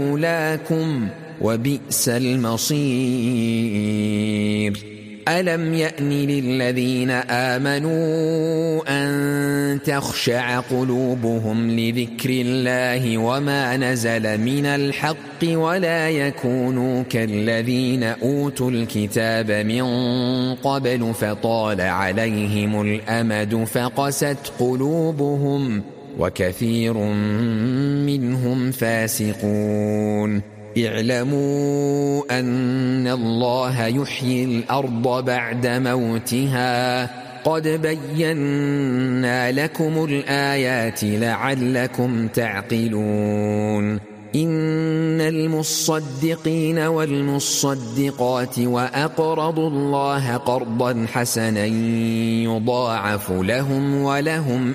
مولاكم وبئس المصير. ألم يأن للذين آمنوا أن تخشع قلوبهم لذكر الله وما نزل من الحق ولا يكونوا كالذين أوتوا الكتاب من قبل فطال عليهم الأمد فقست قلوبهم وكثير منهم فاسقون. اعلموا أن الله يحيي الأرض بعد موتها قد بينا لكم الآيات لعلكم تعقلون. إن المصدقين والمصدقات وأقرضوا الله قرضا حسنا يضاعف لهم ولهم